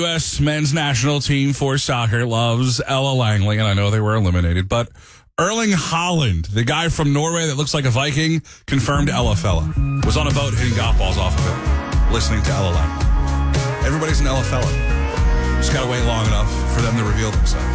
U.S. men's national team for soccer loves Ella Langley, and I know they were eliminated, but Erling Haaland, the guy from Norway that looks like a Viking, confirmed Ella fella. Was on a boat hitting golf balls off of it, listening to Ella Langley. Everybody's an Ella fella. Just got to wait long enough for them to reveal themselves.